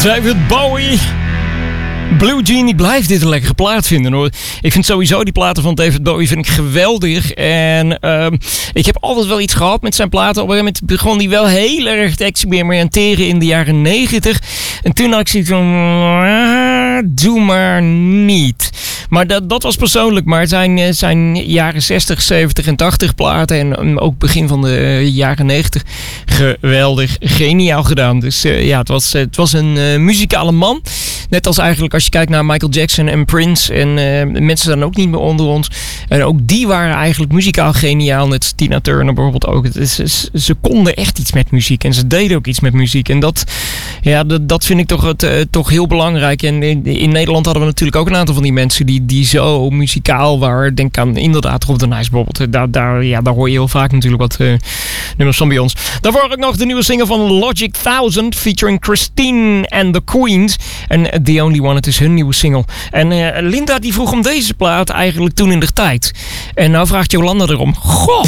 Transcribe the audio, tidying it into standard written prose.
David Bowie. Blue Jean, ik blijf dit een lekkere plaat vinden hoor. Ik vind sowieso die platen van David Bowie vind ik geweldig. En ik heb altijd wel iets gehad met zijn platen. Op een gegeven moment begon hij wel heel erg te experimenteren in de jaren 90. En toen had ik zoiets van, doe maar niet. Maar dat was persoonlijk. Maar zijn jaren 60, 70 en 80 platen en ook begin van de jaren 90 geweldig, geniaal gedaan. Dus ja, het was een muzikale man. Net als eigenlijk als je kijkt naar Michael Jackson en Prince en mensen staan ook niet meer onder ons. En ook die waren eigenlijk muzikaal geniaal. Net als Tina Turner bijvoorbeeld ook. Ze konden echt iets met muziek en ze deden ook iets met muziek. En dat vind ik toch heel belangrijk. En in Nederland hadden we natuurlijk ook een aantal van die mensen die zo muzikaal waren. Denk aan inderdaad Rob de Nijs bijvoorbeeld. Daar hoor je heel vaak natuurlijk wat nummers van bij ons. Daarvoor ook nog de nieuwe single van Logic 1000 featuring Christine and the Queens. En The Only One, het is hun nieuwe single. En Linda die vroeg om deze plaat eigenlijk toen in de tijd. En nou vraagt Jolanda erom. Goh!